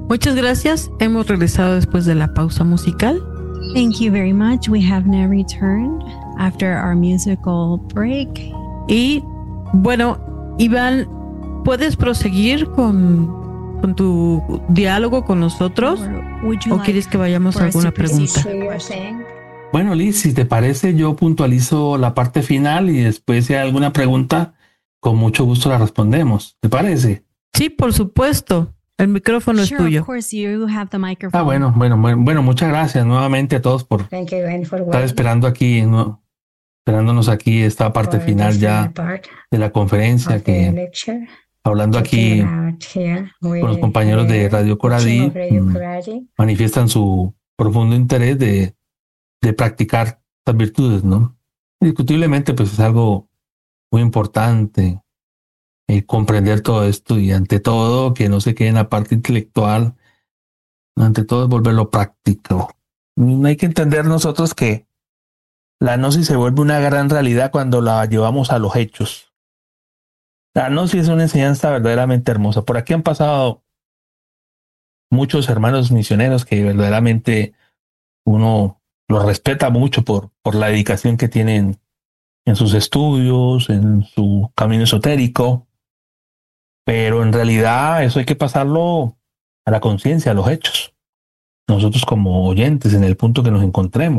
Muchas gracias. Hemos regresado después de la pausa musical. Thank you very much. We have now returned after our musical break. Y bueno, Iván, ¿puedes proseguir con tu diálogo con nosotros? ¿O quieres que vayamos a alguna pregunta? Bueno, Liz, si te parece, yo puntualizo la parte final y después si hay alguna pregunta, con mucho gusto la respondemos. ¿Te parece? Sí, por supuesto. El micrófono es tuyo. Of course, you have the microphone. Bueno, muchas gracias nuevamente a todos por estar esperándonos aquí esta parte final ya de la conferencia, que hablando aquí con los compañeros de Radio Coradí, manifiestan su profundo interés de practicar estas virtudes, ¿no? Indiscutiblemente, pues es algo muy importante comprender todo esto y ante todo que no se quede en la parte intelectual, ante todo es volverlo práctico. Hay que entender nosotros que la gnosis se vuelve una gran realidad cuando la llevamos a los hechos. La gnosis es una enseñanza verdaderamente hermosa. Por aquí han pasado muchos hermanos misioneros que verdaderamente uno los respeta mucho por la dedicación que tienen en sus estudios, en su camino esotérico. Pero en realidad eso hay que pasarlo a la conciencia, a los hechos. Nosotros como oyentes, en el punto que nos encontremos.